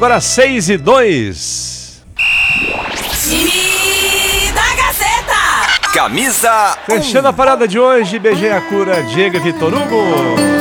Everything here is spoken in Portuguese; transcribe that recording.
agora 6:02. Time da Gazeta. Camisa 1. Fechando a parada de hoje, BG Acura, Diego e Vitor Hugo.